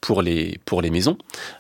pour les maisons.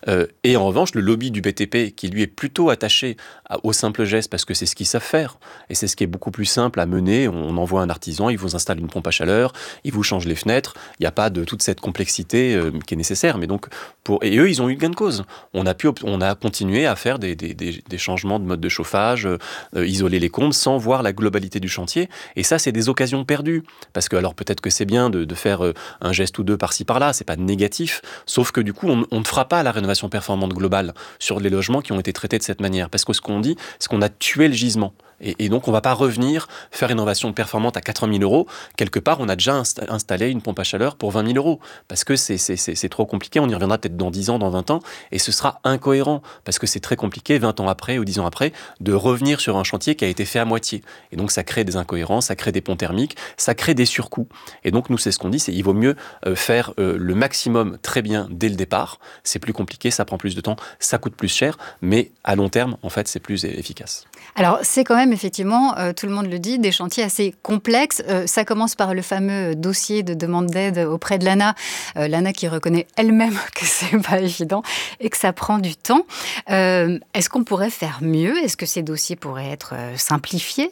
Et en revanche, le lobby du BTP, qui lui est plutôt attaché au simple geste, parce que c'est ce qu'ils savent faire, et c'est ce qui est beaucoup plus simple à mener. On envoie un artisan, il vous installe une pompe à chaleur, il vous change les fenêtres, il n'y a pas de toute cette complexité qui est nécessaire. Mais donc, et eux, ils ont eu gain de cause. On a continué à faire des changements de mode de chauffage, isoler les combles, sans voir la globalité du chantier. Et ça, c'est des occasions perdues. Parce que, alors peut-être que c'est bien de faire un geste ou deux par-ci par-là, c'est pas négatif, sauf que du coup, on ne fera pas la rénovation performante globale sur les logements qui ont été traités de cette manière. Parce que ce qu'on dit, c'est qu'on a tué le gisement. Et donc, on ne va pas revenir faire une rénovation performante à 80 000 euros. Quelque part, on a déjà installé une pompe à chaleur pour 20 000 euros. Parce que c'est trop compliqué. On y reviendra peut-être dans 10 ans, dans 20 ans. Et ce sera incohérent. Parce que c'est très compliqué, 20 ans après ou 10 ans après, de revenir sur un chantier qui a été fait à moitié. Et donc, ça crée des incohérences, ça crée des ponts thermiques, ça crée des surcoûts. Et donc, nous, c'est ce qu'on dit, c'est qu'il vaut mieux faire le maximum très bien dès le départ. C'est plus compliqué, ça prend plus de temps, ça coûte plus cher. Mais à long terme, en fait, c'est plus efficace. Alors, c'est quand même, effectivement, tout le monde le dit, des chantiers assez complexes. Ça commence par le fameux dossier de demande d'aide auprès de l'ANA. L'ANA qui reconnaît elle-même que c'est pas évident et que ça prend du temps. Est-ce qu'on pourrait faire mieux ? Est-ce que ces dossiers pourraient être simplifiés ?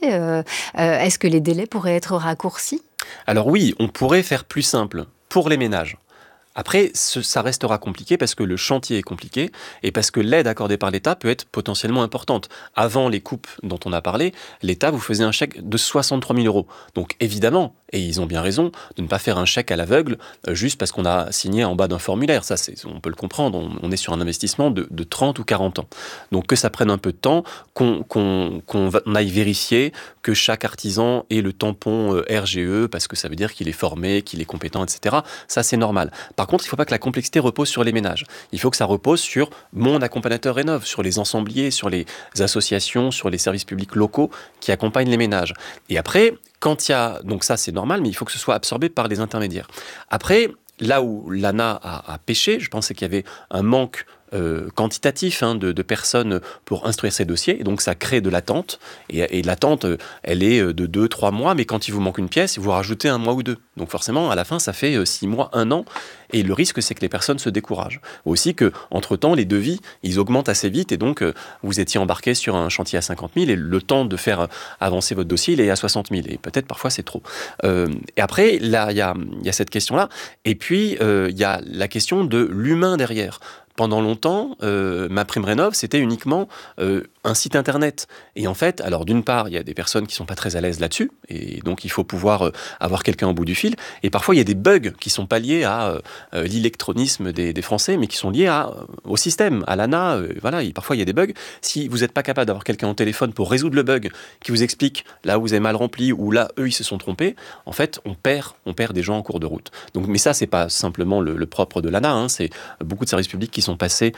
Est-ce que les délais pourraient être raccourcis ? Alors oui, on pourrait faire plus simple pour les ménages. Après, ça restera compliqué parce que le chantier est compliqué et parce que l'aide accordée par l'État peut être potentiellement importante. Avant les coupes dont on a parlé, l'État vous faisait un chèque de 63 000 euros. Donc évidemment, et ils ont bien raison, de ne pas faire un chèque à l'aveugle juste parce qu'on a signé en bas d'un formulaire. Ça, on peut le comprendre, on est sur un investissement de 30 ou 40 ans. Donc que ça prenne un peu de temps, qu'on aille vérifier que chaque artisan ait le tampon RGE parce que ça veut dire qu'il est formé, qu'il est compétent, etc. Ça, c'est normal. Par contre, il ne faut pas que la complexité repose sur les ménages. Il faut que ça repose sur mon accompagnateur rénov', sur les ensembliers, sur les associations, sur les services publics locaux qui accompagnent les ménages. Et après, quand il y a... Donc ça, c'est normal, mais il faut que ce soit absorbé par les intermédiaires. Après, là où l'ANA a péché, je pensais qu'il y avait un manque quantitatif de personnes pour instruire ces dossiers. Et donc, ça crée de l'attente. Et l'attente, elle est de 2-3 mois. Mais quand il vous manque une pièce, vous rajoutez 1 mois ou 2. Donc, forcément, à la fin, ça fait 6 mois, 1 an. Et le risque, c'est que les personnes se découragent. Aussi qu'entre-temps, les devis, ils augmentent assez vite. Et donc, vous étiez embarqué sur un chantier à 50 000. Et le temps de faire avancer votre dossier, il est à 60 000. Et peut-être, parfois, c'est trop. Et après, là, il y a cette question-là. Et puis, il y a la question de l'humain derrière. Pendant longtemps, MaPrimeRénov', c'était uniquement un site internet. Et en fait, alors d'une part, il y a des personnes qui ne sont pas très à l'aise là-dessus, et donc il faut pouvoir avoir quelqu'un au bout du fil. Et parfois, il y a des bugs qui ne sont pas liés à l'électronisme des Français, mais qui sont liés au système, à l'ANA. Voilà, parfois, il y a des bugs. Si vous n'êtes pas capable d'avoir quelqu'un au téléphone pour résoudre le bug, qui vous explique là où vous avez mal rempli, ou là, eux, ils se sont trompés, en fait, on perd des gens en cours de route. Donc, mais ça, ce n'est pas simplement le propre de l'ANA, c'est beaucoup de services publics qui sont passés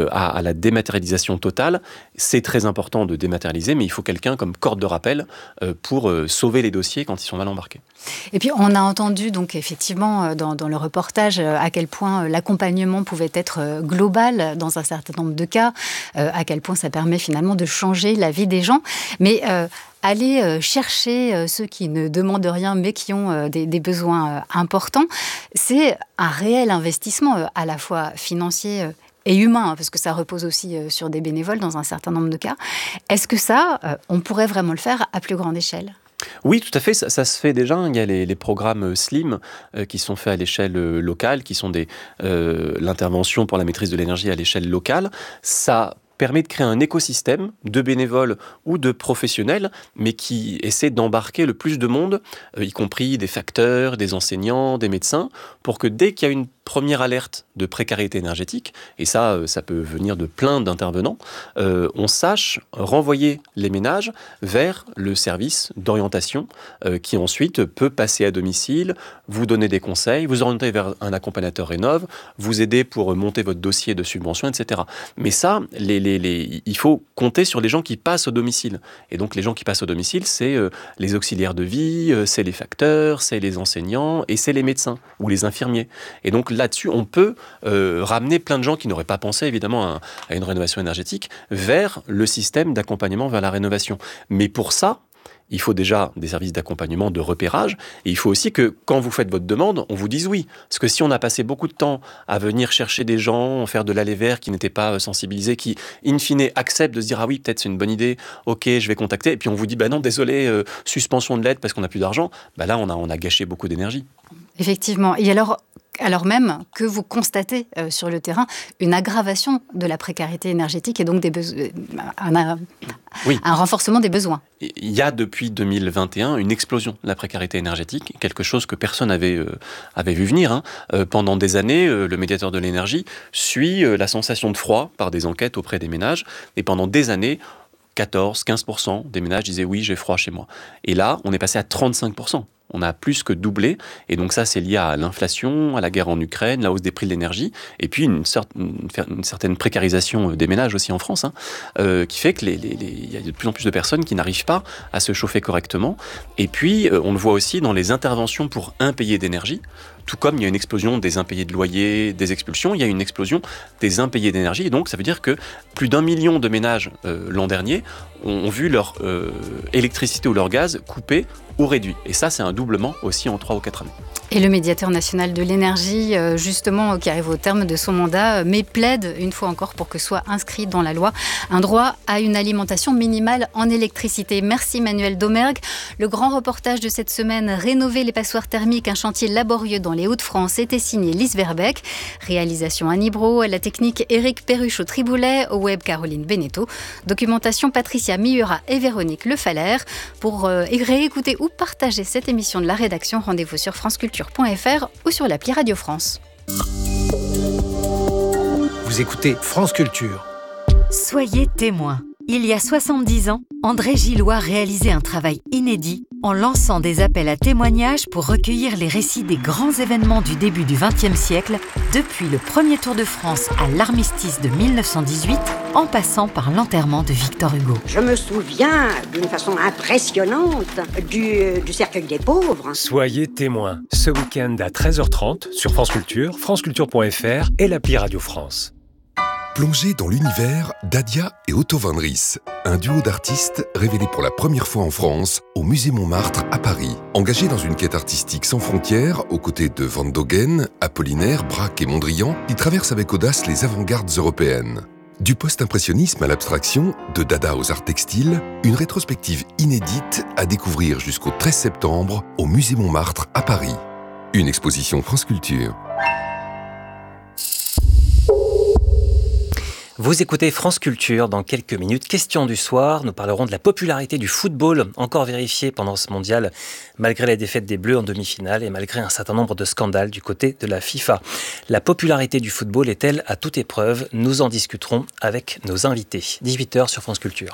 à la dématérialisation totale. C'est très important de dématérialiser, mais il faut quelqu'un comme corde de rappel pour sauver les dossiers quand ils sont mal embarqués. Et puis, on a entendu, donc, effectivement, dans le reportage, à quel point l'accompagnement pouvait être global dans un certain nombre de cas, à quel point ça permet finalement de changer la vie des gens. Mais aller chercher ceux qui ne demandent rien, mais qui ont des besoins importants, c'est un réel investissement, à la fois financier et humain, parce que ça repose aussi sur des bénévoles dans un certain nombre de cas. Est-ce que ça, on pourrait vraiment le faire à plus grande échelle ? Oui, tout à fait, ça se fait déjà. Il y a les programmes SLIM qui sont faits à l'échelle locale, qui sont l'intervention pour la maîtrise de l'énergie à l'échelle locale. Ça permet de créer un écosystème de bénévoles ou de professionnels, mais qui essaie d'embarquer le plus de monde, y compris des facteurs, des enseignants, des médecins, pour que dès qu'il y a une première alerte de précarité énergétique, et ça peut venir de plein d'intervenants, on sache renvoyer les ménages vers le service d'orientation qui ensuite peut passer à domicile, vous donner des conseils, vous orienter vers un accompagnateur rénov', vous aider pour monter votre dossier de subvention, etc. Mais ça, il faut compter sur les gens qui passent au domicile. Et donc les gens qui passent au domicile, c'est les auxiliaires de vie, c'est les facteurs, c'est les enseignants et c'est les médecins ou les infirmiers. Et donc là-dessus, on peut ramener plein de gens qui n'auraient pas pensé évidemment à une rénovation énergétique vers le système d'accompagnement vers la rénovation. Mais pour ça, il faut déjà des services d'accompagnement, de repérage, et il faut aussi que quand vous faites votre demande, on vous dise oui. Parce que si on a passé beaucoup de temps à venir chercher des gens, faire de l'aller vers qui n'étaient pas sensibilisés, qui, in fine, acceptent de se dire « Ah oui, peut-être c'est une bonne idée, ok, je vais contacter », et puis on vous dit « Bah non, désolé, suspension de l'aide parce qu'on n'a plus d'argent », bah là, on a gâché beaucoup d'énergie. Effectivement. Et alors même que vous constatez sur le terrain une aggravation de la précarité énergétique et donc un renforcement des besoins. Il y a depuis 2021 une explosion de la précarité énergétique, quelque chose que personne n'avait vu venir. Pendant des années, le médiateur de l'énergie suit la sensation de froid par des enquêtes auprès des ménages, et pendant des années, 14-15% des ménages disaient « oui, j'ai froid chez moi ». Et là, on est passé à 35%. On a plus que doublé, et donc ça c'est lié à l'inflation, à la guerre en Ukraine, la hausse des prix de l'énergie, et puis une certaine précarisation des ménages aussi en France, qui fait qu'il y a de plus en plus de personnes qui n'arrivent pas à se chauffer correctement. Et puis on le voit aussi dans les interventions pour impayés d'énergie. Tout comme il y a une explosion des impayés de loyer, des expulsions, il y a une explosion des impayés d'énergie. Et donc, ça veut dire que plus d'1 million de ménages l'an dernier ont vu leur électricité ou leur gaz coupé ou réduit. Et ça, c'est un doublement aussi en 3 ou 4 années. Et le médiateur national de l'énergie, justement, qui arrive au terme de son mandat, mais plaide une fois encore pour que soit inscrit dans la loi un droit à une alimentation minimale en électricité. Merci Manuel Domergue. Le grand reportage de cette semaine, Rénover les passoires thermiques, un chantier laborieux dans les Hauts-de-France, était signé Lise Verbeek. Réalisation Annie Brault, à la technique Éric Perruchot-Triboulet, au web Caroline Beneteau. Documentation Patricia Miura et Véronique Le Faller. Pour réécouter ou partager cette émission de la rédaction, rendez-vous sur franceculture.fr ou sur l'appli Radio France. Vous écoutez France Culture. Soyez témoins. Il y a 70 ans, André Gillois réalisait un travail inédit en lançant des appels à témoignages pour recueillir les récits des grands événements du début du XXe siècle, depuis le premier Tour de France à l'armistice de 1918, en passant par l'enterrement de Victor Hugo. Je me souviens d'une façon impressionnante du cercueil des pauvres. Soyez témoins. Ce week-end à 13h30 sur France Culture, franceculture.fr et l'appli Radio France. Plongez dans l'univers d'Adia et Otto van Ries, un duo d'artistes révélé pour la première fois en France au Musée Montmartre à Paris. Engagés dans une quête artistique sans frontières, aux côtés de Van Dogen, Apollinaire, Braque et Mondrian, ils traversent avec audace les avant-gardes européennes. Du post-impressionnisme à l'abstraction, de Dada aux arts textiles, une rétrospective inédite à découvrir jusqu'au 13 septembre au Musée Montmartre à Paris. Une exposition France Culture. Vous écoutez France Culture. Dans quelques minutes, question du soir. Nous parlerons de la popularité du football, encore vérifiée pendant ce mondial, malgré la défaite des Bleus en demi-finale et malgré un certain nombre de scandales du côté de la FIFA. La popularité du football est-elle à toute épreuve ? Nous en discuterons avec nos invités. 18h sur France Culture.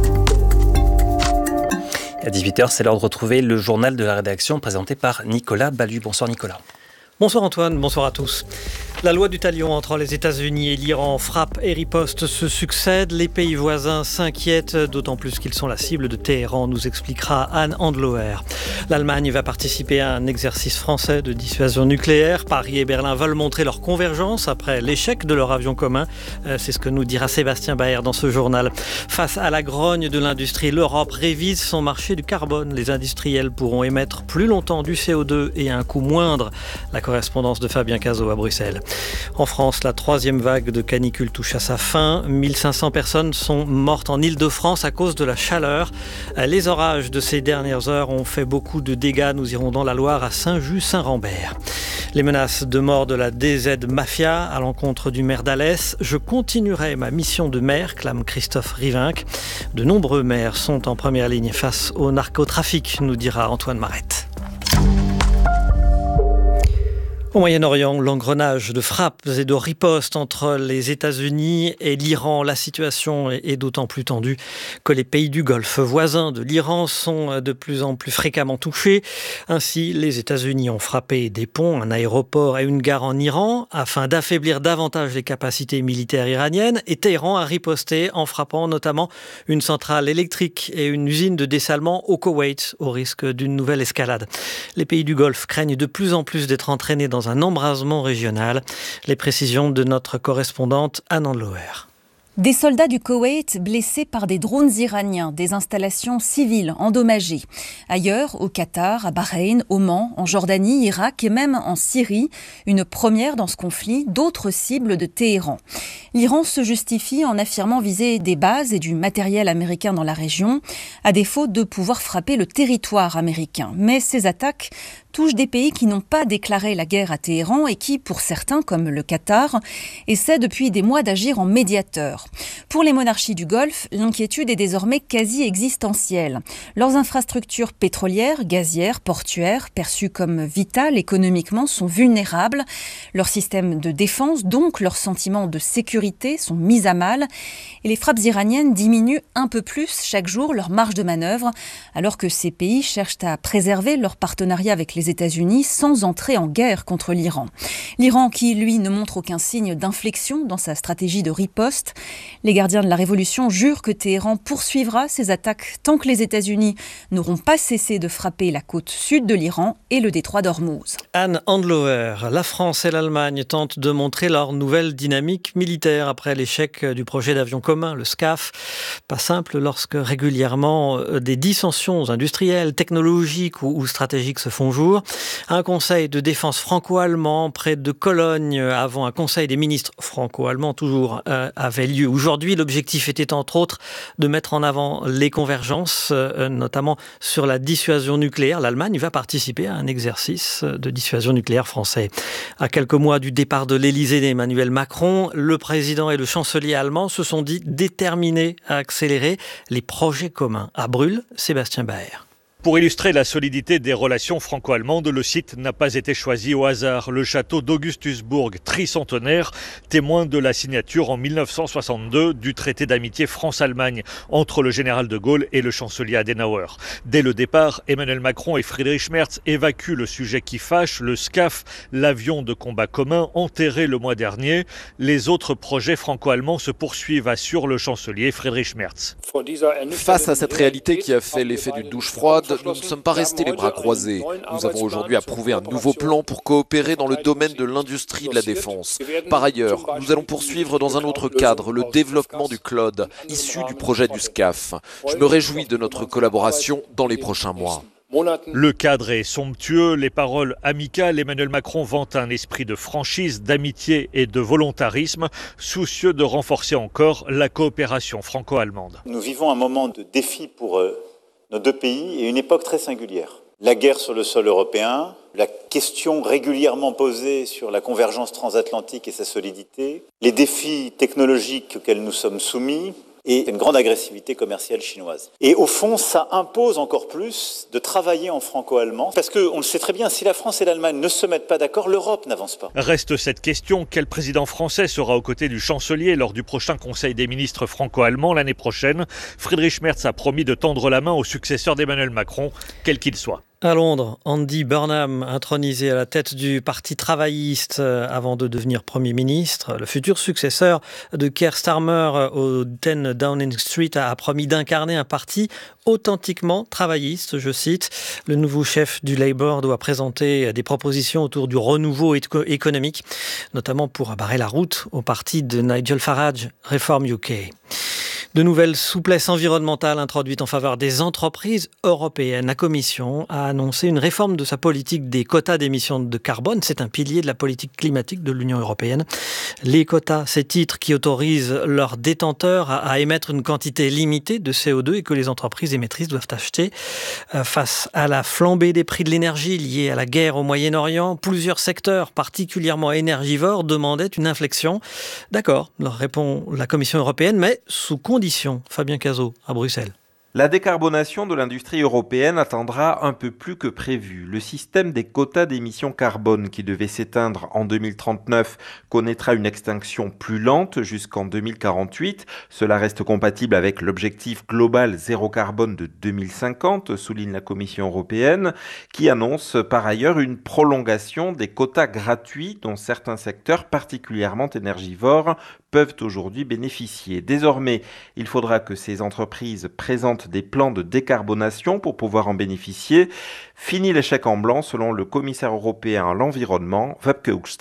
À 18h, c'est l'heure de retrouver le journal de la rédaction présenté par Nicolas Ballu. Bonsoir Nicolas. Bonsoir Antoine, bonsoir à tous. La loi du talion entre les États-Unis et l'Iran, frappe et riposte se succèdent. Les pays voisins s'inquiètent, d'autant plus qu'ils sont la cible de Téhéran, nous expliquera Anne Handloer. L'Allemagne va participer à un exercice français de dissuasion nucléaire. Paris et Berlin veulent montrer leur convergence après l'échec de leur avion commun. C'est ce que nous dira Sébastien Baer dans ce journal. Face à la grogne de l'industrie, l'Europe révise son marché du carbone. Les industriels pourront émettre plus longtemps du CO2 et à un coût moindre. La correspondance de Fabien Cazot à Bruxelles. En France, la 3e vague de canicule touche à sa fin. 1500 personnes sont mortes en Île-de-France à cause de la chaleur. Les orages de ces dernières heures ont fait beaucoup de dégâts. Nous irons dans la Loire à Saint-Just-Saint-Rambert. Les menaces de mort de la DZ Mafia à l'encontre du maire d'Alès. Je continuerai ma mission de maire, clame Christophe Rivinc. De nombreux maires sont en première ligne face au narcotrafic, nous dira Antoine Marette. Au Moyen-Orient, l'engrenage de frappes et de ripostes entre les États-Unis et l'Iran. La situation est d'autant plus tendue que les pays du Golfe voisins de l'Iran sont de plus en plus fréquemment touchés. Ainsi, les États-Unis ont frappé des ponts, un aéroport et une gare en Iran afin d'affaiblir davantage les capacités militaires iraniennes. Et Téhéran a riposté en frappant notamment une centrale électrique et une usine de dessalement au Koweït, au risque d'une nouvelle escalade. Les pays du Golfe craignent de plus en plus d'être entraînés dans un embrasement régional. Les précisions de notre correspondante Anne Handloer. Des soldats du Koweït blessés par des drones iraniens, des installations civiles endommagées. Ailleurs, au Qatar, à Bahreïn, Oman, en Jordanie, Irak et même en Syrie, une première dans ce conflit, d'autres cibles de Téhéran. L'Iran se justifie en affirmant viser des bases et du matériel américain dans la région, à défaut de pouvoir frapper le territoire américain. Mais ces attaques touchent des pays qui n'ont pas déclaré la guerre à Téhéran et qui, pour certains, comme le Qatar, essaient depuis des mois d'agir en médiateur. Pour les monarchies du Golfe, l'inquiétude est désormais quasi existentielle. Leurs infrastructures pétrolières, gazières, portuaires, perçues comme vitales économiquement, sont vulnérables. Leurs systèmes de défense, donc leurs sentiments de sécurité, sont mis à mal. Et les frappes iraniennes diminuent un peu plus chaque jour leur marge de manœuvre, alors que ces pays cherchent à préserver leur partenariat avec les États-Unis sans entrer en guerre contre l'Iran. L'Iran qui, lui, ne montre aucun signe d'inflexion dans sa stratégie de riposte. Les gardiens de la révolution jurent que Téhéran poursuivra ses attaques tant que les États-Unis n'auront pas cessé de frapper la côte sud de l'Iran et le détroit d'Ormuz. Anne Handlower, la France et l'Allemagne tentent de montrer leur nouvelle dynamique militaire après l'échec du projet d'avion commun, le SCAF. Pas simple lorsque régulièrement des dissensions industrielles, technologiques ou stratégiques se font jour. Un conseil de défense franco-allemand près de Cologne avant un conseil des ministres franco-allemands toujours avait lieu aujourd'hui. L'objectif était entre autres de mettre en avant les convergences, notamment sur la dissuasion nucléaire. L'Allemagne va participer à un exercice de dissuasion nucléaire français. À quelques mois du départ de l'Élysée d'Emmanuel Macron, le président et le chancelier allemand se sont dit déterminés à accélérer les projets communs. À Brûle, Sébastien Baer. Pour illustrer la solidité des relations franco-allemandes, le site n'a pas été choisi au hasard. Le château d'Augustusbourg, tricentenaire, témoin de la signature en 1962 du traité d'amitié France-Allemagne entre le général de Gaulle et le chancelier Adenauer. Dès le départ, Emmanuel Macron et Friedrich Merz évacuent le sujet qui fâche, le SCAF, l'avion de combat commun enterré le mois dernier. Les autres projets franco-allemands se poursuivent, assure le chancelier Friedrich Merz. Face à cette réalité qui a fait l'effet d'une douche froide, nous ne sommes pas restés les bras croisés. Nous avons aujourd'hui approuvé un nouveau plan pour coopérer dans le domaine de l'industrie de la défense. Par ailleurs, nous allons poursuivre dans un autre cadre le développement du Claude, issu du projet du SCAF. Je me réjouis de notre collaboration dans les prochains mois. Le cadre est somptueux, les paroles amicales. Emmanuel Macron vante un esprit de franchise, d'amitié et de volontarisme, soucieux de renforcer encore la coopération franco-allemande. Nous vivons un moment de défi pour nos deux pays et une époque très singulière. La guerre sur le sol européen, la question régulièrement posée sur la convergence transatlantique et sa solidité, les défis technologiques auxquels nous sommes soumis et une grande agressivité commerciale chinoise. Et au fond, ça impose encore plus de travailler en franco-allemand, parce qu'on le sait très bien, si la France et l'Allemagne ne se mettent pas d'accord, l'Europe n'avance pas. Reste cette question, quel président français sera aux côtés du chancelier lors du prochain Conseil des ministres franco-allemands l'année prochaine? Friedrich Merz a promis de tendre la main au successeur d'Emmanuel Macron, quel qu'il soit. À Londres, Andy Burnham, intronisé à la tête du Parti travailliste avant de devenir Premier ministre. Le futur successeur de Keir Starmer au 10 Downing Street a promis d'incarner un parti authentiquement travailliste, je cite. Le nouveau chef du Labour doit présenter des propositions autour du renouveau économique, notamment pour barrer la route au parti de Nigel Farage, Reform UK. De nouvelles souplesses environnementales introduites en faveur des entreprises européennes. La Commission a annoncé une réforme de sa politique des quotas d'émissions de carbone. C'est un pilier de la politique climatique de l'Union européenne. Les quotas, ces titres qui autorisent leurs détenteurs à émettre une quantité limitée de CO2 et que les entreprises émettrices doivent acheter. Face à la flambée des prix de l'énergie liée à la guerre au Moyen-Orient, plusieurs secteurs particulièrement énergivores demandaient une inflexion. D'accord, leur répond la Commission européenne, mais sous condition. Fabien Cazot, à Bruxelles. La décarbonation de l'industrie européenne attendra un peu plus que prévu. Le système des quotas d'émissions carbone qui devait s'éteindre en 2039 connaîtra une extinction plus lente jusqu'en 2048. Cela reste compatible avec l'objectif global zéro carbone de 2050, souligne la Commission européenne, qui annonce par ailleurs une prolongation des quotas gratuits dont certains secteurs particulièrement énergivores peuvent aujourd'hui bénéficier. Désormais, il faudra que ces entreprises présentent des plans de décarbonation pour pouvoir en bénéficier. Fini l'échec en blanc selon le commissaire européen à l'environnement, Wopke Hoekstra.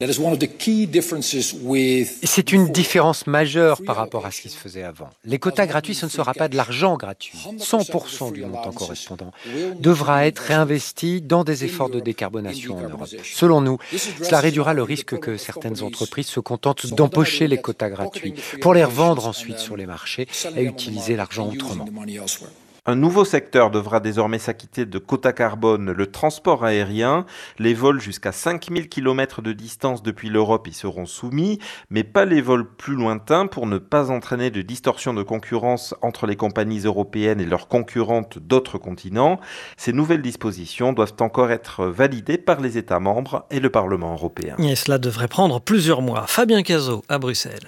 C'est une différence majeure par rapport à ce qui se faisait avant. Les quotas gratuits, ce ne sera pas de l'argent gratuit. 100% du montant correspondant devra être réinvesti dans des efforts de décarbonation en Europe. Selon nous, cela réduira le risque que certaines entreprises se contentent d'empocher les quotas gratuits pour les revendre ensuite sur les marchés et utiliser l'argent autrement. Un nouveau secteur devra désormais s'acquitter de quotas carbone, le transport aérien. Les vols jusqu'à 5000 km de distance depuis l'Europe y seront soumis, mais pas les vols plus lointains pour ne pas entraîner de distorsion de concurrence entre les compagnies européennes et leurs concurrentes d'autres continents. Ces nouvelles dispositions doivent encore être validées par les États membres et le Parlement européen. Et cela devrait prendre plusieurs mois. Fabien Cazot à Bruxelles.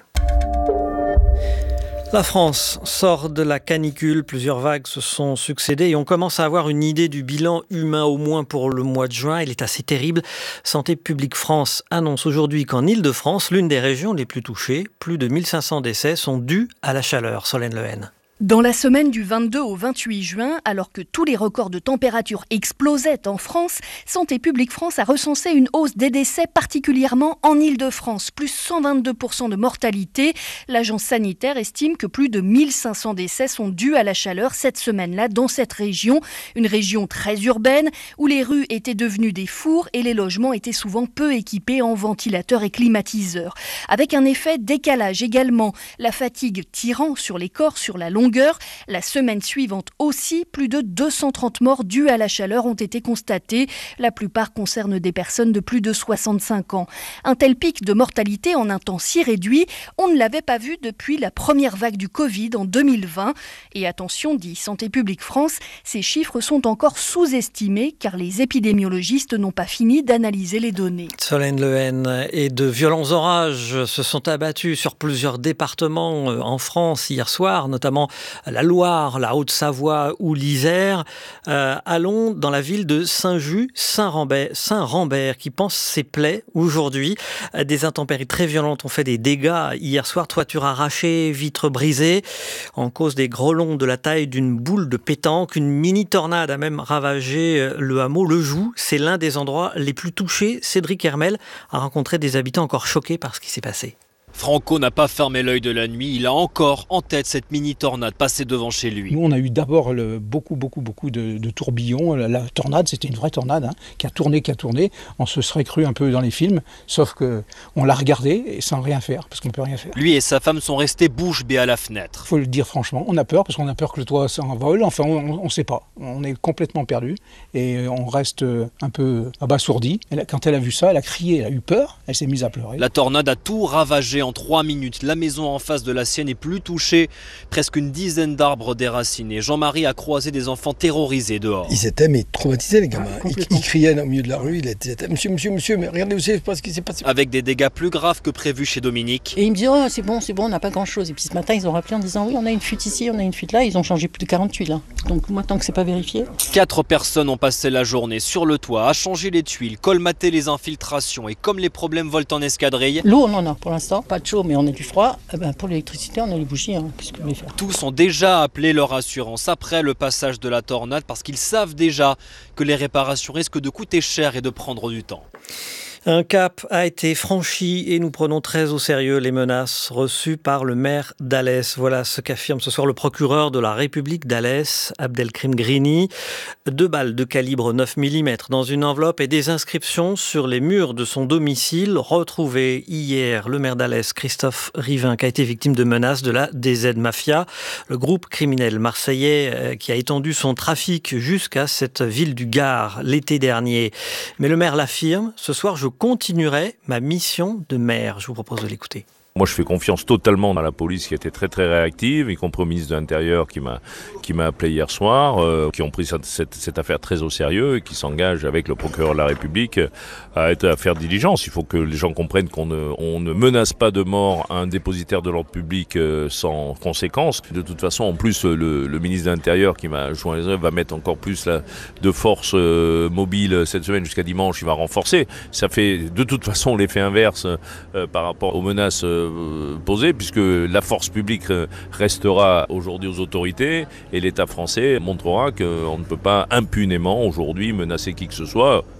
La France sort de la canicule, plusieurs vagues se sont succédées et on commence à avoir une idée du bilan humain au moins pour le mois de juin. Il est assez terrible. Santé publique France annonce aujourd'hui qu'en Île-de-France, l'une des régions les plus touchées, plus de 1500 décès sont dus à la chaleur. Solène Lehen. Dans la semaine du 22 au 28 juin, alors que tous les records de température explosaient en France, Santé publique France a recensé une hausse des décès, particulièrement en Île-de-France, plus 122% de mortalité. L'agence sanitaire estime que plus de 1500 décès sont dus à la chaleur cette semaine-là dans cette région, une région très urbaine où les rues étaient devenues des fours et les logements étaient souvent peu équipés en ventilateurs et climatiseurs. Avec un effet décalage également, la fatigue tirant sur les corps sur la longueur. La semaine suivante aussi, plus de 230 morts dues à la chaleur ont été constatées. La plupart concernent des personnes de plus de 65 ans. Un tel pic de mortalité en un temps si réduit, on ne l'avait pas vu depuis la première vague du Covid en 2020. Et attention, dit Santé publique France, ces chiffres sont encore sous-estimés car les épidémiologistes n'ont pas fini d'analyser les données. Solène Lehen, et de violents orages se sont abattus sur plusieurs départements en France hier soir, notamment la Loire, la Haute-Savoie ou l'Isère. Allons dans la ville de Saint-Just, Saint-Rambert, qui pense ses plaies aujourd'hui. Des intempéries très violentes ont fait des dégâts hier soir. Toiture arrachée, vitres brisées. En cause des grêlons de la taille d'une boule de pétanque, une mini-tornade a même ravagé le hameau Le Joux. C'est l'un des endroits les plus touchés. Cédric Hermel a rencontré des habitants encore choqués par ce qui s'est passé. Franco n'a pas fermé l'œil de la nuit, il a encore en tête cette mini-tornade passée devant chez lui. Nous on a eu d'abord beaucoup de tourbillons, la tornade c'était une vraie tornade qui a tourné, on se serait cru un peu dans les films, sauf qu'on l'a regardé et sans rien faire, parce qu'on ne peut rien faire. Lui et sa femme sont restés bouche bée à la fenêtre. Il faut le dire franchement, on a peur, parce qu'on a peur que le toit s'envole, enfin on ne sait pas, on est complètement perdu et on reste un peu abasourdi. Quand elle a vu ça, elle a crié, elle a eu peur, elle s'est mise à pleurer. La tornade a tout ravagé en 3 minutes. La maison en face de la sienne est plus touchée. Presque une dizaine d'arbres déracinés. Jean-Marie a croisé des enfants terrorisés dehors. Ils étaient traumatisés les gamins. Ils criaient au milieu de la rue. Ils étaient monsieur, mais regardez, vous savez pas ce qui s'est passé. Avec des dégâts plus graves que prévu chez Dominique. Et ils me disent oh, c'est bon, on n'a pas grand-chose. Et puis ce matin, ils ont rappelé en disant oui, on a une fuite ici, on a une fuite là. Ils ont changé plus de 40 tuiles. Donc moi, tant que c'est pas vérifié. 4 personnes ont passé la journée sur le toit à changer les tuiles, colmater les infiltrations. Et comme les problèmes volent en escadrille... L'eau, on en a pour l'instant. Pas de chaud, mais on a du froid. Pour l'électricité, on a les bougies. Qu'est-ce qu'on va faire ? Tous ont déjà appelé leur assurance après le passage de la tornade parce qu'ils savent déjà que les réparations risquent de coûter cher et de prendre du temps. Un cap a été franchi et nous prenons très au sérieux les menaces reçues par le maire d'Alès. Voilà ce qu'affirme ce soir le procureur de la République d'Alès, Abdelkrim Grini. 2 balles de calibre 9 mm dans une enveloppe et des inscriptions sur les murs de son domicile retrouvées hier. Le maire d'Alès, Christophe Rivin, qui a été victime de menaces de la DZ Mafia, le groupe criminel marseillais qui a étendu son trafic jusqu'à cette ville du Gard l'été dernier. Mais le maire l'affirme, ce soir je continuerai ma mission de maire. Je vous propose de l'écouter. Moi, je fais confiance totalement à la police qui a été très très réactive, y compris au ministre de l'Intérieur qui m'a appelé hier soir, qui ont pris cette affaire très au sérieux et qui s'engagent avec le procureur de la République à faire diligence. Il faut que les gens comprennent qu'on ne menace pas de mort un dépositaire de l'ordre public sans conséquence. De toute façon, en plus, le ministre de l'Intérieur qui m'a joint les œuvres va mettre encore plus de force mobile cette semaine jusqu'à dimanche. Il va renforcer. Ça fait de toute façon l'effet inverse par rapport aux menaces posée, puisque la force publique restera aujourd'hui aux autorités et l'État français montrera qu'on ne peut pas impunément aujourd'hui menacer qui que ce soit.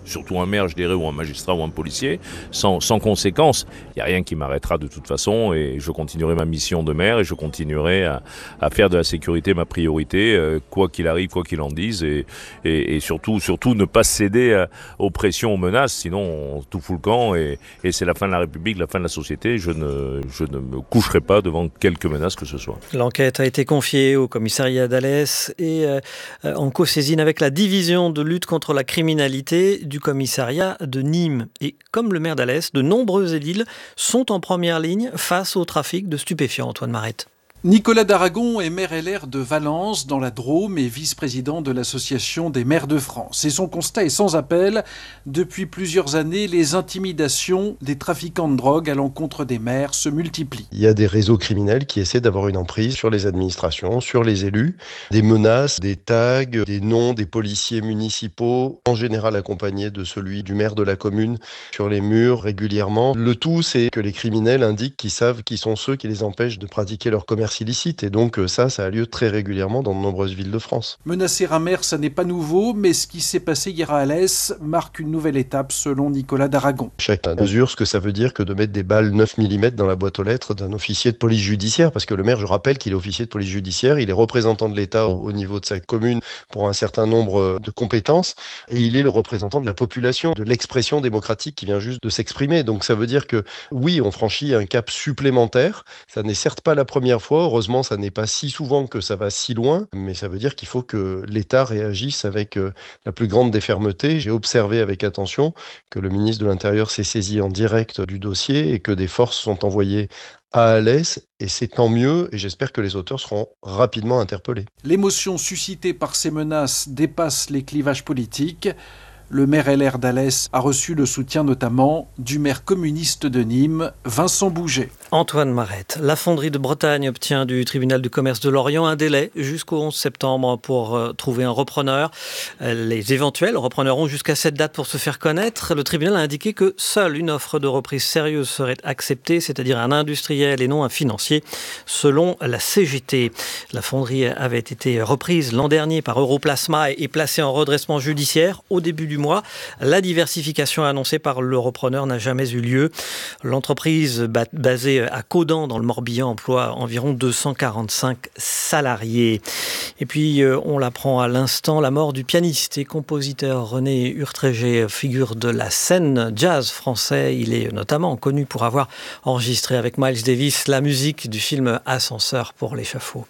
surtout un maire, je dirais, ou un magistrat ou un policier, sans conséquence. Il n'y a rien qui m'arrêtera de toute façon et je continuerai ma mission de maire et je continuerai à faire de la sécurité ma priorité, quoi qu'il arrive, quoi qu'il en dise, et surtout ne pas céder aux pressions, aux menaces, sinon on tout fout le camp et c'est la fin de la République, la fin de la société. Je ne me coucherai pas devant quelque menace que ce soit. L'enquête a été confiée au commissariat d'Alès et en co-saisine avec la division de lutte contre la criminalité du commissariat de Nîmes. Et comme le maire d'Alès, de nombreux édiles sont en première ligne face au trafic de stupéfiants. Antoine Marette. Nicolas Daragon est maire LR de Valence, dans la Drôme, et vice-président de l'Association des maires de France. Et son constat est sans appel. Depuis plusieurs années, les intimidations des trafiquants de drogue à l'encontre des maires se multiplient. Il y a des réseaux criminels qui essaient d'avoir une emprise sur les administrations, sur les élus. Des menaces, des tags, des noms des policiers municipaux, en général accompagnés de celui du maire de la commune, sur les murs régulièrement. Le tout, c'est que les criminels indiquent qu'ils savent qui sont ceux qui les empêchent de pratiquer leur commerce illicite, et donc ça a lieu très régulièrement dans de nombreuses villes de France. Menacer un maire, ça n'est pas nouveau, mais ce qui s'est passé hier à Alès marque une nouvelle étape selon Nicolas Daragon. Chacun mesure ce que ça veut dire que de mettre des balles 9 mm dans la boîte aux lettres d'un officier de police judiciaire, parce que le maire, je rappelle qu'il est officier de police judiciaire, il est représentant de l'État au niveau de sa commune pour un certain nombre de compétences, et il est le représentant de la population, de l'expression démocratique qui vient juste de s'exprimer. Donc ça veut dire que oui, on franchit un cap supplémentaire, ça n'est certes pas la première fois. Heureusement, ça n'est pas si souvent que ça va si loin, mais ça veut dire qu'il faut que l'État réagisse avec la plus grande des fermetés. J'ai observé avec attention que le ministre de l'Intérieur s'est saisi en direct du dossier et que des forces sont envoyées à Alès, et c'est tant mieux, et j'espère que les auteurs seront rapidement interpellés. L'émotion suscitée par ces menaces dépasse les clivages politiques. Le maire LR d'Alès a reçu le soutien notamment du maire communiste de Nîmes, Vincent Bouget. Antoine Marette. La Fonderie de Bretagne obtient du tribunal du commerce de Lorient un délai jusqu'au 11 septembre pour trouver un repreneur. Les éventuels repreneurs ont jusqu'à cette date pour se faire connaître. Le tribunal a indiqué que seule une offre de reprise sérieuse serait acceptée, c'est-à-dire un industriel et non un financier, selon la CGT. La fonderie avait été reprise l'an dernier par Europlasma et placée en redressement judiciaire au début du mois. La diversification annoncée par le repreneur n'a jamais eu lieu. L'entreprise basée à Caudan, dans le Morbihan, emploie environ 245 salariés. Et puis, on l'apprend à l'instant, la mort du pianiste et compositeur René Urtréger, figure de la scène jazz français. Il est notamment connu pour avoir enregistré avec Miles Davis la musique du film Ascenseur pour l'échafaud.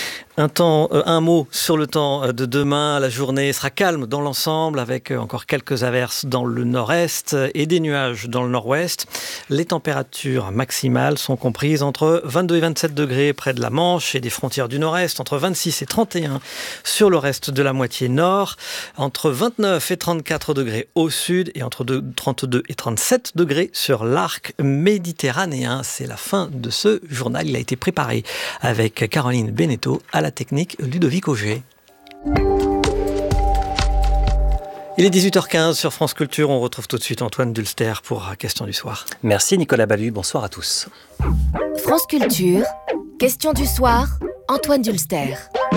Un mot sur le temps de demain. La journée sera calme dans l'ensemble avec encore quelques averses dans le nord-est et des nuages dans le nord-ouest. Les températures maximales sont comprises entre 22 et 27 degrés près de la Manche et des frontières du nord-est, entre 26 et 31 sur le reste de la moitié nord, entre 29 et 34 degrés au sud et entre 32 et 37 degrés sur l'arc méditerranéen. C'est la fin de ce journal. Il a été préparé avec Caroline Beneteau, à la technique Ludovic Auger. Il est 18h15 sur France Culture. On retrouve tout de suite Antoine Dulster pour Question du soir. Merci Nicolas Ballu, bonsoir à tous. France Culture, Question du soir, Antoine Dulster.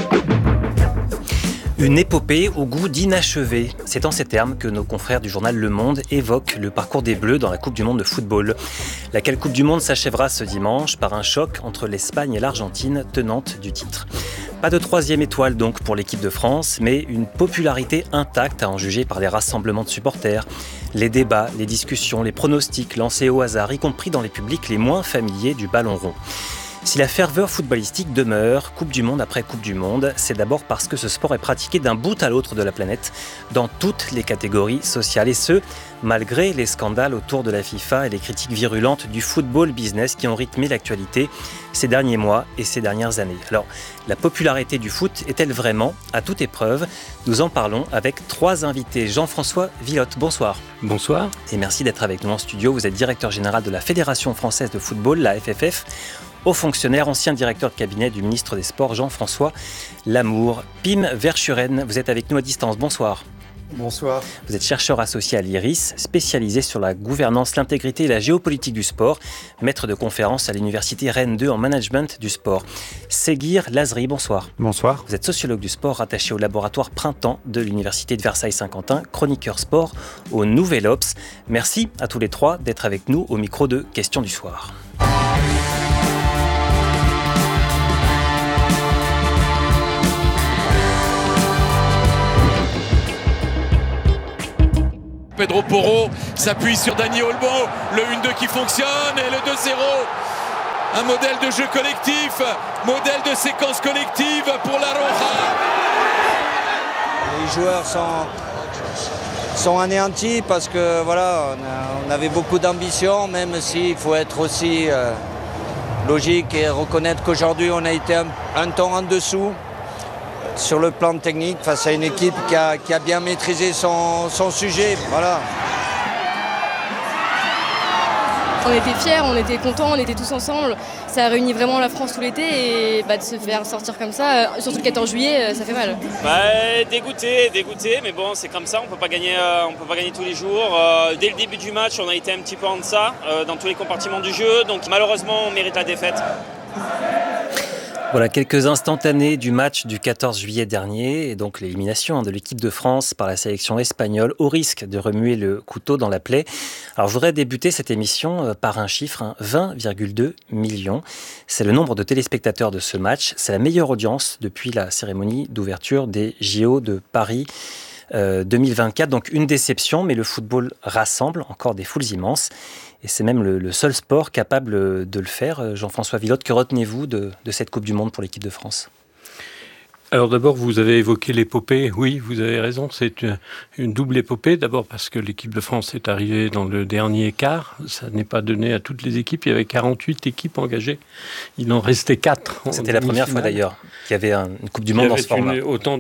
Une épopée au goût d'inachevé. C'est en ces termes que nos confrères du journal Le Monde évoquent le parcours des Bleus dans la Coupe du Monde de football. Laquelle Coupe du Monde s'achèvera ce dimanche par un choc entre l'Espagne et l'Argentine, tenante du titre. Pas de troisième étoile donc pour l'équipe de France, mais une popularité intacte à en juger par les rassemblements de supporters, les débats, les discussions, les pronostics lancés au hasard, y compris dans les publics les moins familiers du ballon rond. Si la ferveur footballistique demeure, Coupe du Monde après Coupe du Monde, c'est d'abord parce que ce sport est pratiqué d'un bout à l'autre de la planète, dans toutes les catégories sociales, et ce, malgré les scandales autour de la FIFA et les critiques virulentes du football business qui ont rythmé l'actualité ces derniers mois et ces dernières années. Alors, la popularité du foot est-elle vraiment à toute épreuve ? Nous en parlons avec trois invités. Jean-François Villotte, bonsoir. Bonsoir. Et merci d'être avec nous en studio. Vous êtes directeur général de la Fédération française de football, la FFF. Haut fonctionnaire, ancien directeur de cabinet du ministre des Sports Jean-François Lamour. Pim Verschuren, vous êtes avec nous à distance. Bonsoir. Bonsoir. Vous êtes chercheur associé à l'IRIS, spécialisé sur la gouvernance, l'intégrité et la géopolitique du sport, maître de conférence à l'université Rennes 2 en management du sport. Seguir Lazri, bonsoir. Bonsoir. Vous êtes sociologue du sport, rattaché au laboratoire Printemps de l'université de Versailles-Saint-Quentin, chroniqueur sport au Nouvel Obs. Merci à tous les trois d'être avec nous au micro de Questions du soir. Pedro Porro s'appuie sur Dani Olmo, le 1-2 qui fonctionne et le 2-0. Un modèle de jeu collectif, modèle de séquence collective pour la Roja. Les joueurs sont anéantis parce que voilà, on avait beaucoup d'ambition, même s'il faut être aussi logique et reconnaître qu'aujourd'hui on a été un ton en dessous. Sur le plan technique, face à une équipe qui a bien maîtrisé son sujet. Voilà. On était fiers, on était contents, on était tous ensemble. Ça a réuni vraiment la France tout l'été et de se faire sortir comme ça, surtout le 14 juillet, ça fait mal. Dégoûté, mais bon, c'est comme ça, on peut pas gagner tous les jours. Dès le début du match, on a été un petit peu en deçà dans tous les compartiments du jeu, donc malheureusement, on mérite la défaite. Voilà quelques instantanés du match du 14 juillet dernier et donc l'élimination de l'équipe de France par la sélection espagnole au risque de remuer le couteau dans la plaie. Alors je voudrais débuter cette émission par un chiffre, 20,2 millions. C'est le nombre de téléspectateurs de ce match. C'est la meilleure audience depuis la cérémonie d'ouverture des JO de Paris 2024. Donc une déception, mais le football rassemble encore des foules immenses. Et c'est même le seul sport capable de le faire. Jean-François Villotte, que retenez-vous de cette Coupe du Monde pour l'équipe de France ? Alors d'abord, vous avez évoqué l'épopée. Oui, vous avez raison, c'est une double épopée. D'abord parce que l'équipe de France est arrivée dans le dernier quart. Ça n'est pas donné à toutes les équipes. Il y avait 48 équipes engagées. Il en restait 4. C'était la première fois d'ailleurs qu'il y avait une Coupe du Monde dans ce format. Autant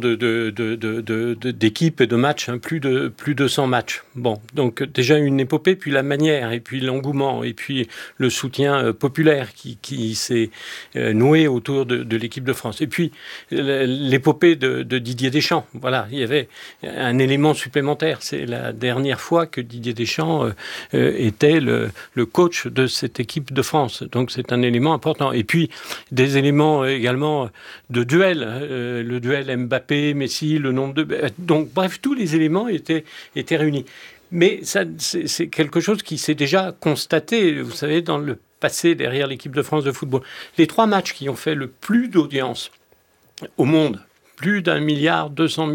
d'équipes et de matchs, plus de 100 matchs. Bon, donc déjà une épopée, puis la manière, et puis l'engouement, et puis le soutien populaire qui s'est noué autour de l'équipe de France. Et puis l'épopée de Didier Deschamps. Voilà, il y avait un élément supplémentaire. C'est la dernière fois que Didier Deschamps était le coach de cette équipe de France. Donc c'est un élément important. Et puis des éléments également de duel. Le duel Mbappé-Messi, le nombre de... Donc bref, tous les éléments étaient réunis. Mais ça, c'est quelque chose qui s'est déjà constaté, vous savez, dans le passé derrière l'équipe de France de football. Les 3 matchs qui ont fait le plus d'audience au monde, plus d'1,2 milliard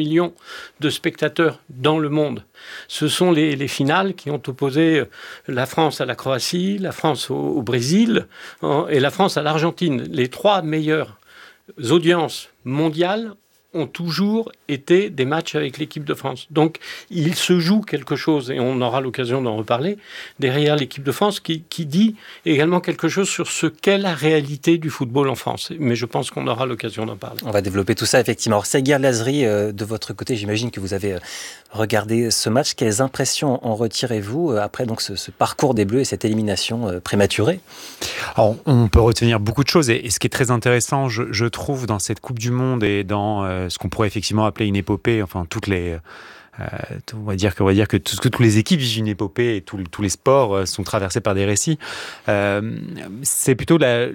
de spectateurs dans le monde. Ce sont les finales qui ont opposé la France à la Croatie, la France au Brésil et la France à l'Argentine. Les 3 meilleures audiences mondiales ont toujours été des matchs avec l'équipe de France. Donc, il se joue quelque chose, et on aura l'occasion d'en reparler, derrière l'équipe de France, qui dit également quelque chose sur ce qu'est la réalité du football en France. Mais je pense qu'on aura l'occasion d'en parler. On va développer tout ça, effectivement. Alors, Seguir Lazri, de votre côté, j'imagine que vous avez regardé ce match. Quelles impressions en retirez-vous après donc, ce parcours des Bleus et cette élimination prématurée ? Alors, on peut retenir beaucoup de choses, et ce qui est très intéressant, je trouve, dans cette Coupe du Monde et dans ce qu'on pourrait effectivement appeler une épopée, enfin toutes les... on va dire que toutes les équipes vivent une épopée et tous les sports sont traversés par des récits. C'est plutôt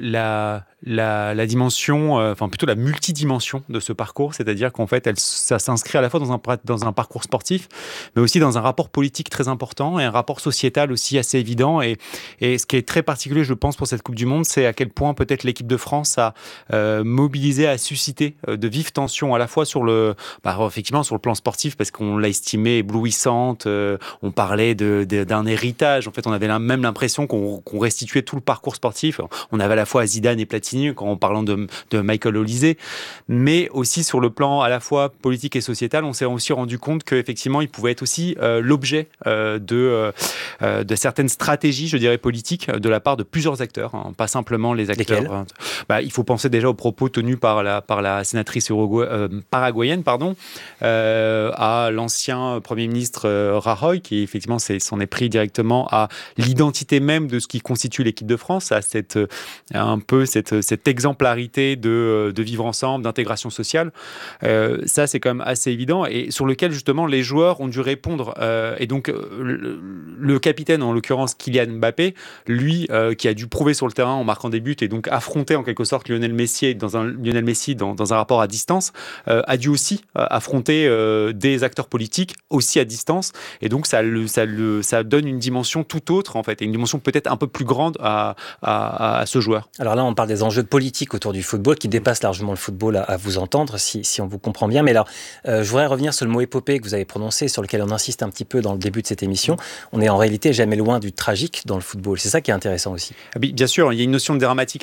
la dimension, enfin plutôt la multidimension de ce parcours, c'est-à-dire qu'en fait, ça s'inscrit à la fois dans un parcours sportif, mais aussi dans un rapport politique très important et un rapport sociétal aussi assez évident. Et ce qui est très particulier, je pense, pour cette Coupe du Monde, c'est à quel point peut-être l'équipe de France a mobilisé, a suscité de vives tensions à la fois effectivement sur le plan sportif, parce qu'on l'a estimée éblouissante, on parlait d'un héritage. En fait, on avait même l'impression qu'on restituait tout le parcours sportif. On avait à la fois Zidane et Platini en parlant de Michael Olise, mais aussi sur le plan à la fois politique et sociétal, on s'est aussi rendu compte qu'effectivement, il pouvait être aussi l'objet de certaines stratégies, je dirais, politiques de la part de plusieurs acteurs, pas simplement les acteurs. Il faut penser déjà aux propos tenus par la sénatrice paraguayenne, à l'ancien l'ancien Premier ministre Rajoy, qui effectivement s'en est pris directement à l'identité même de ce qui constitue l'équipe de France, à cette exemplarité de vivre ensemble, d'intégration sociale. Ça, c'est quand même assez évident et sur lequel justement les joueurs ont dû répondre. Et donc le capitaine, en l'occurrence Kylian Mbappé, lui qui a dû prouver sur le terrain en marquant des buts et donc affronter en quelque sorte Lionel Messi dans un rapport à distance, a dû aussi affronter des acteurs politiques aussi à distance. Et donc ça donne une dimension tout autre en fait, et une dimension peut-être un peu plus grande à ce joueur. Alors là, on parle des enjeux politiques autour du football qui dépassent largement le football à vous entendre, si on vous comprend bien. Mais alors, je voudrais revenir sur le mot épopée que vous avez prononcé, sur lequel on insiste un petit peu dans le début de cette émission. On est en réalité jamais loin du tragique dans le football. C'est ça qui est intéressant aussi. Bien sûr, il y a une notion de dramatique